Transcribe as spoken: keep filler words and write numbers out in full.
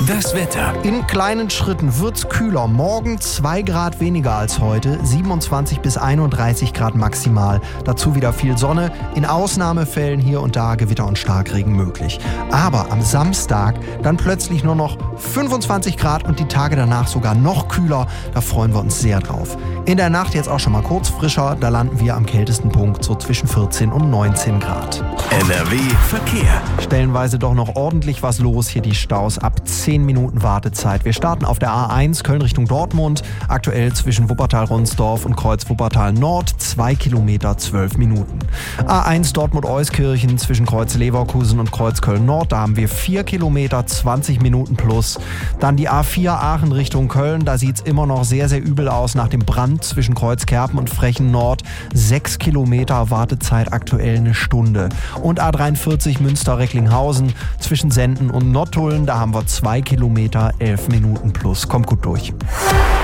Das Wetter. In kleinen Schritten wird's kühler. Morgen zwei Grad weniger als heute, siebenundzwanzig bis einunddreißig Grad maximal. Dazu wieder viel Sonne, in Ausnahmefällen hier und da Gewitter und Starkregen möglich. Aber am Samstag dann plötzlich nur noch fünfundzwanzig Grad und die Tage danach sogar noch kühler. Da freuen wir uns sehr drauf. In der Nacht jetzt auch schon mal kurz frischer, da landen wir am kältesten Punkt so zwischen vierzehn und neunzehn Grad. N R W Verkehr. Stellenweise doch noch ordentlich was los, hier die Staus ab zehn Minuten Wartezeit. Wir starten auf der A eins Köln Richtung Dortmund, aktuell zwischen Wuppertal-Ronsdorf und Kreuz Wuppertal-Nord, zwei Kilometer, zwölf Minuten. A eins Dortmund-Euskirchen zwischen Kreuz Leverkusen und Kreuz Köln-Nord, da haben wir vier Kilometer, zwanzig Minuten plus. Dann die A vier Aachen Richtung Köln, da sieht es immer noch sehr, sehr übel aus nach dem Brand zwischen Kreuz Kerpen und Frechen Nord, sechs Kilometer Wartezeit aktuell eine Stunde. Und A dreiundvierzig Münster-Recklinghausen zwischen Senden und Nottuln, da haben wir zwei Kilometer, elf Minuten plus. Kommt gut durch.